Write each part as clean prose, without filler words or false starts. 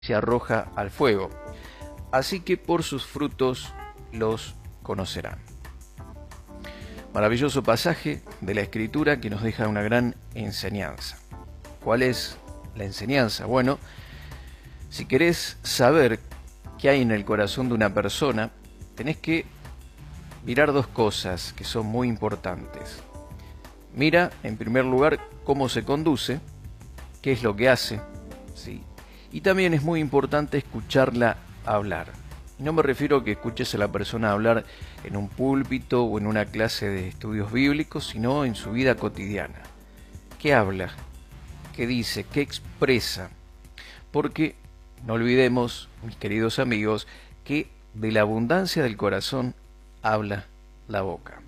se arroja al fuego. Así que por sus frutos los conocerán. Maravilloso pasaje de la Escritura que nos deja una gran enseñanza. ¿Cuál es la enseñanza? Bueno, si querés saber qué hay en el corazón de una persona, tenés que mirar dos cosas que son muy importantes. Mira, en primer lugar, cómo se conduce, qué es lo que hace, ¿sí? Y también es muy importante escucharla hablar. Y no me refiero a que escuches a la persona hablar en un púlpito o en una clase de estudios bíblicos, sino en su vida cotidiana. ¿Qué habla? ¿Qué dice? ¿Qué expresa? Porque no olvidemos, mis queridos amigos, que de la abundancia del corazón habla la boca.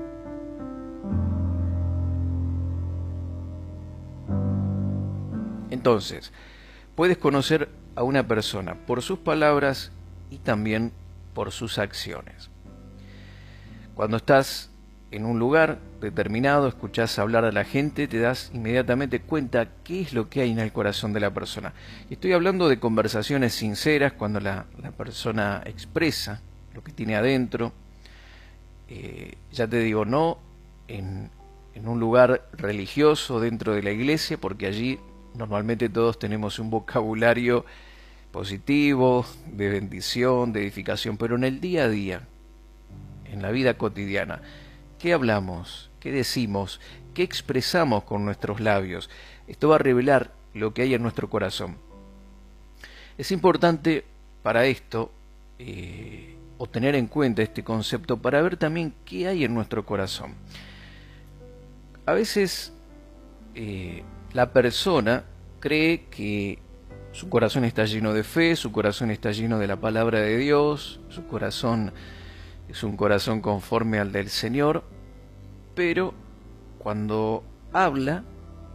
Entonces, puedes conocer a una persona por sus palabras y también por sus acciones. Cuando estás en un lugar determinado, escuchás hablar a la gente, te das inmediatamente cuenta qué es lo que hay en el corazón de la persona. Y estoy hablando de conversaciones sinceras, cuando la persona expresa lo que tiene adentro. Ya te digo, no en un lugar religioso dentro de la iglesia, porque allí normalmente todos tenemos un vocabulario positivo, de bendición, de edificación, pero en el día a día, en la vida cotidiana, ¿qué hablamos? ¿Qué decimos? ¿Qué expresamos con nuestros labios? Esto va a revelar lo que hay en nuestro corazón. Es importante para esto, o tener en cuenta este concepto, para ver también qué hay en nuestro corazón. A veces la persona cree que su corazón está lleno de fe, su corazón está lleno de la palabra de Dios, su corazón es un corazón conforme al del Señor, pero cuando habla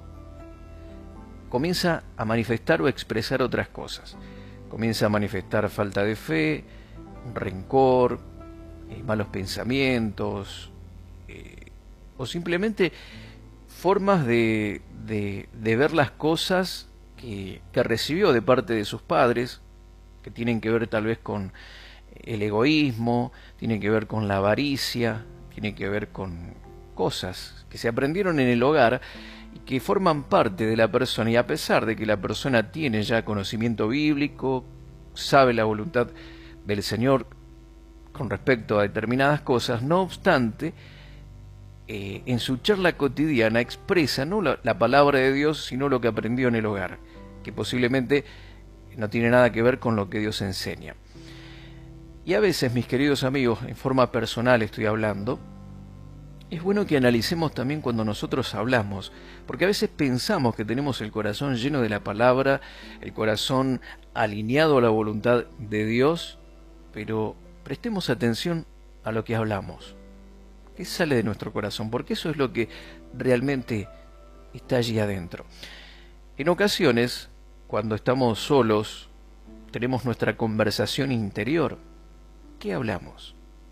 comienza a manifestar o expresar otras cosas. Comienza a manifestar falta de fe, rencor, malos pensamientos, o simplemente formas de ver las cosas que recibió de parte de sus padres, que tienen que ver tal vez con el egoísmo, tienen que ver con la avaricia, tienen que ver con cosas que se aprendieron en el hogar y que forman parte de la persona, y a pesar de que la persona tiene ya conocimiento bíblico, sabe la voluntad del Señor con respecto a determinadas cosas, no obstante, en su charla cotidiana expresa no la palabra de Dios, sino lo que aprendió en el hogar, que posiblemente no tiene nada que ver con lo que Dios enseña. Y a veces, mis queridos amigos, en forma personal estoy hablando, es bueno que analicemos también cuando nosotros hablamos, porque a veces pensamos que tenemos el corazón lleno de la palabra, el corazón alineado a la voluntad de Dios, pero prestemos atención a lo que hablamos. ¿Qué sale de nuestro corazón? Porque eso es lo que realmente está allí adentro. En ocasiones, cuando estamos solos, tenemos nuestra conversación interior. ¿Qué hablamos?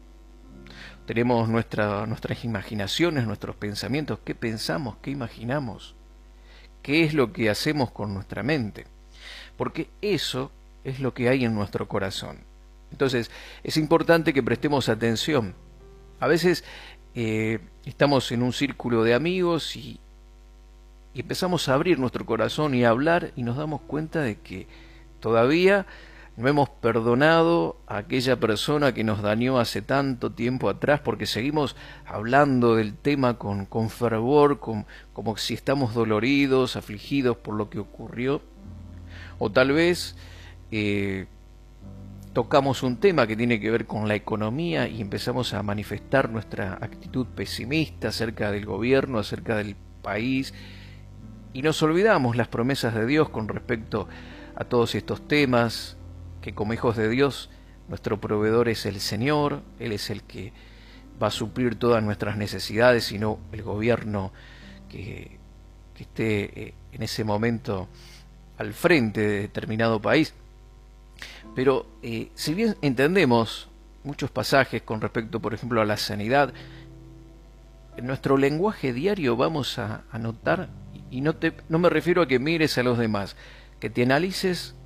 Tenemos nuestras imaginaciones, nuestros pensamientos. ¿Qué pensamos? ¿Qué imaginamos? ¿Qué es lo que hacemos con nuestra mente? Porque eso es lo que hay en nuestro corazón. Entonces, es importante que prestemos atención. A veces estamos en un círculo de amigos y empezamos a abrir nuestro corazón y a hablar, y nos damos cuenta de que todavía no hemos perdonado a aquella persona que nos dañó hace tanto tiempo atrás, porque seguimos hablando del tema con fervor, como si estamos doloridos, afligidos por lo que ocurrió. O tal vez tocamos un tema que tiene que ver con la economía y empezamos a manifestar nuestra actitud pesimista acerca del gobierno, acerca del país, y nos olvidamos las promesas de Dios con respecto a todos estos temas, que como hijos de Dios, nuestro proveedor es el Señor, Él es el que va a suplir todas nuestras necesidades, y no el gobierno que esté en ese momento al frente de determinado país. Pero si bien entendemos muchos pasajes con respecto, por ejemplo, a la sanidad, en nuestro lenguaje diario vamos a notar, y no me refiero a que mires a los demás, que te analices